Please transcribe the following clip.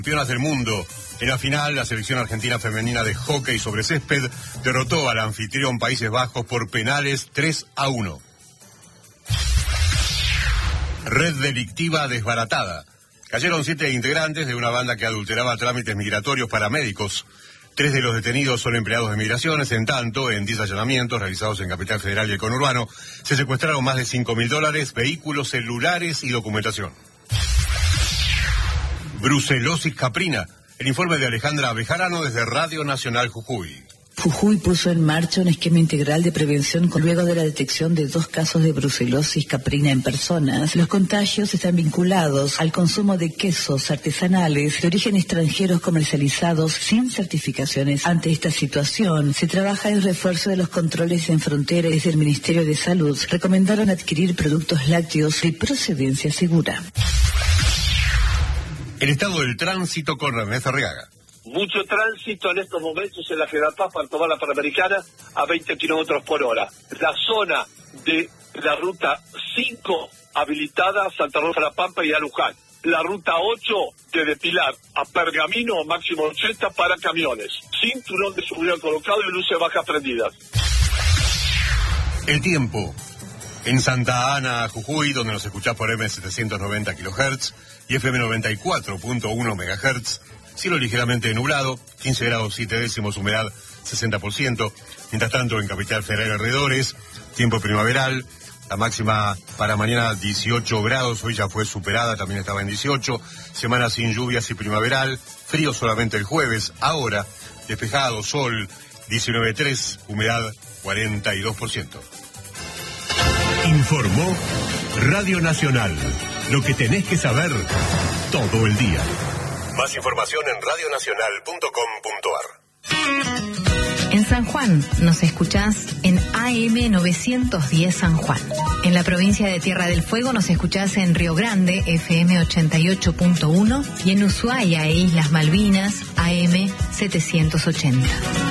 Campeonas del mundo. En la final, la selección argentina femenina de hockey sobre césped derrotó al anfitrión Países Bajos por penales 3-1. Red delictiva desbaratada. Cayeron 7 integrantes de una banda que adulteraba trámites migratorios para médicos. 3 de los detenidos son empleados de migraciones. En tanto, en 10 allanamientos realizados en Capital Federal y el conurbano, se secuestraron más de $5.000, vehículos, celulares y documentación. Brucelosis caprina. El informe de Alejandra Bejarano desde Radio Nacional Jujuy. Jujuy puso en marcha un esquema integral de prevención luego de la detección de 2 casos de brucelosis caprina en personas. Los contagios están vinculados al consumo de quesos artesanales de origen extranjeros comercializados sin certificaciones. Ante esta situación, se trabaja en refuerzo de los controles en frontera. Desde el Ministerio de Salud recomendaron adquirir productos lácteos de procedencia segura. El estado del tránsito con René Ferriaga. Mucho tránsito en estos momentos en la General Paz para tomar la Panamericana a 20 kilómetros por hora. La zona de la ruta 5 habilitada Santa Rosa La Pampa y a Luján. La ruta 8 desde Pilar a Pergamino, máximo 80 para camiones. Cinturón de seguridad colocado y luces bajas prendidas. El tiempo. En Santa Ana, Jujuy, donde nos escuchás por M790 kHz y FM 94.1 MHz. Cielo ligeramente nublado, 15 grados 7 décimos, humedad 60%. Mientras tanto, en Capital Federal y alrededores, tiempo primaveral. La máxima para mañana 18 grados, hoy ya fue superada, también estaba en 18. Semana sin lluvias y primaveral. Frío solamente el jueves. Ahora, despejado, sol 19.3, humedad 42%. Informó Radio Nacional. Lo que tenés que saber todo el día. Más información en radionacional.com.ar. En San Juan nos escuchás en AM 910 San Juan. En la provincia de Tierra del Fuego nos escuchás en Río Grande, FM 88.1, y en Ushuaia e Islas Malvinas, AM 780.